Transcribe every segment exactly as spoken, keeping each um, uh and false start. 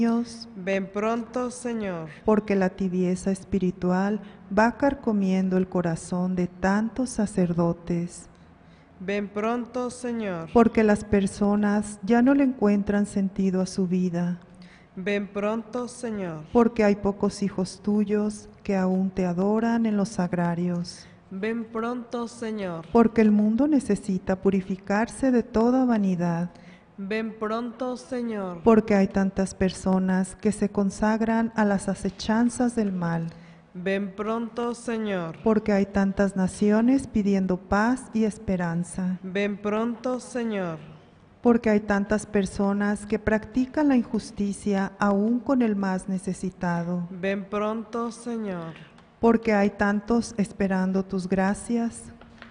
Ven pronto, Señor. Porque la tibieza espiritual va carcomiendo el corazón de tantos sacerdotes. Ven pronto, Señor. Porque las personas ya no le encuentran sentido a su vida. Ven pronto, Señor. Porque hay pocos hijos tuyos que aún te adoran en los sagrarios. Ven pronto, Señor. Porque el mundo necesita purificarse de toda vanidad. Ven pronto, Señor. Porque hay tantas personas que se consagran a las acechanzas del mal. Ven pronto, Señor. Porque hay tantas naciones pidiendo paz y esperanza. Ven pronto, Señor. Porque hay tantas personas que practican la injusticia aún con el más necesitado. Ven pronto, Señor. Porque hay tantos esperando tus gracias.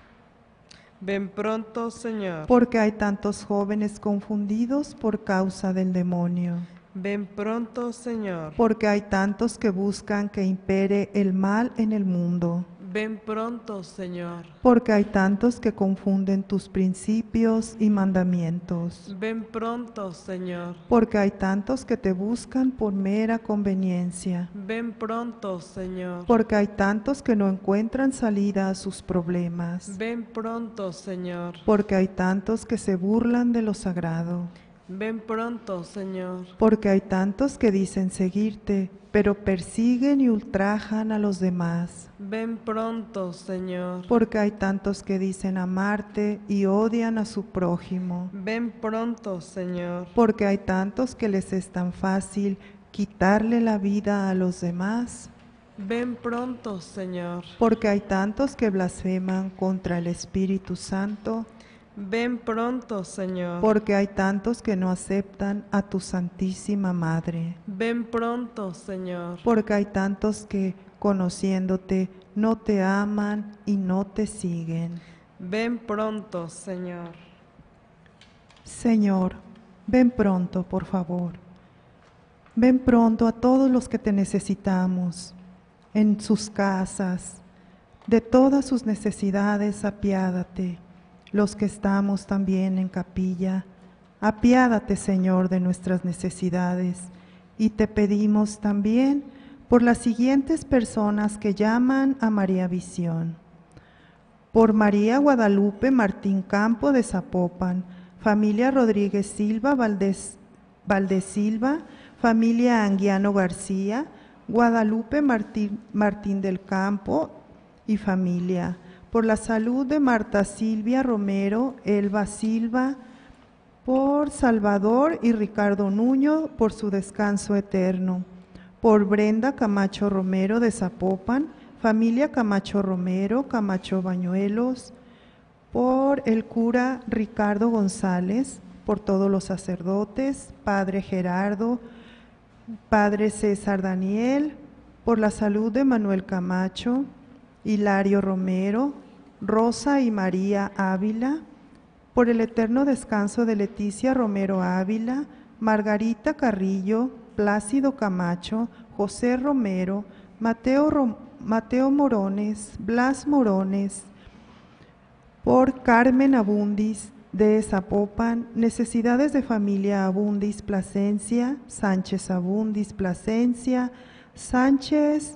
Ven pronto, Señor. Porque hay tantos jóvenes confundidos por causa del demonio. Ven pronto, Señor. Porque hay tantos que buscan que impere el mal en el mundo. Ven pronto, Señor. Porque hay tantos que confunden tus principios y mandamientos. Ven pronto, Señor. Porque hay tantos que te buscan por mera conveniencia. Ven pronto, Señor. Porque hay tantos que no encuentran salida a sus problemas. Ven pronto, Señor. Porque hay tantos que se burlan de lo sagrado. Ven pronto, Señor. Porque hay tantos que dicen seguirte, pero persiguen y ultrajan a los demás. Ven pronto, Señor. Porque hay tantos que dicen amarte y odian a su prójimo. Ven pronto, Señor. Porque hay tantos que les es tan fácil quitarle la vida a los demás. Ven pronto, Señor. Porque hay tantos que blasfeman contra el Espíritu Santo. Ven pronto, Señor. Porque hay tantos que no aceptan a tu Santísima Madre. Ven pronto, Señor. Porque hay tantos que, conociéndote, no te aman y no te siguen. Ven pronto, Señor. Señor, ven pronto, por favor. Ven pronto a todos los que te necesitamos, en sus casas, de todas sus necesidades, apiádate. Los que estamos también en capilla, apiádate, Señor, de nuestras necesidades, y te pedimos también por las siguientes personas que llaman a María Visión. Por María Guadalupe Martín Campo de Zapopan, familia Rodríguez Silva Valdés, Valdés Silva, familia Anguiano García, Guadalupe Martín, Martín del Campo y familia. Por la salud de Marta Silvia Romero, Elba Silva, por Salvador y Ricardo Nuño, por su descanso eterno. Por Brenda Camacho Romero de Zapopan, familia Camacho Romero, Camacho Bañuelos. Por el cura Ricardo González, por todos los sacerdotes, Padre Gerardo, Padre César Daniel, por la salud de Manuel Camacho, Hilario Romero, Rosa y María Ávila, por el eterno descanso de Leticia Romero Ávila, Margarita Carrillo, Plácido Camacho, José Romero, Mateo, Rom Mateo Morones, Blas Morones, por Carmen Abundis de Zapopan, necesidades de familia Abundis Plasencia, Sánchez Abundis Plasencia, Sánchez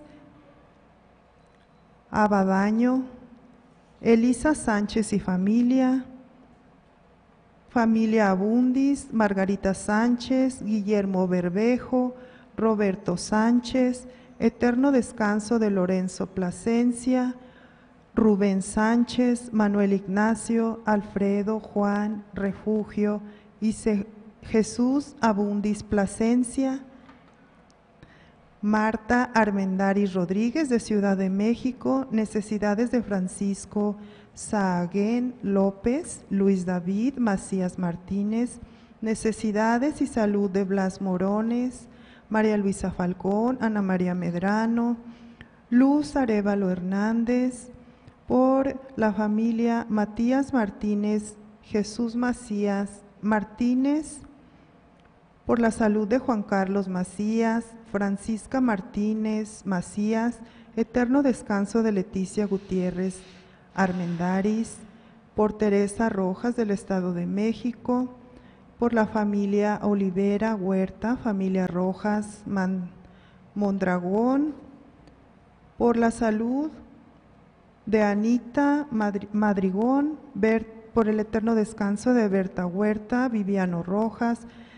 Abadaño, Elisa Sánchez y familia, familia Abundis, Margarita Sánchez, Guillermo Berbejo, Roberto Sánchez, eterno descanso de Lorenzo Plasencia, Rubén Sánchez, Manuel Ignacio, Alfredo, Juan, Refugio y Jesús Abundis Plasencia, Marta Armendáriz Rodríguez de Ciudad de México, necesidades de Francisco Sahagún López, Luis David Macías Martínez, necesidades y salud de Blas Morones, María Luisa Falcón, Ana María Medrano, Luz Arévalo Hernández, por la familia Matías Martínez, Jesús Macías Martínez, por la salud de Juan Carlos Macías, Francisca Martínez Macías, eterno descanso de Leticia Gutiérrez Armendáriz, por Teresa Rojas del Estado de México, por la familia Olivera Huerta, familia Rojas Man- Mondragón, por la salud de Anita Madri- Madrigón, Ber- por el eterno descanso de Berta Huerta, Viviano Rojas,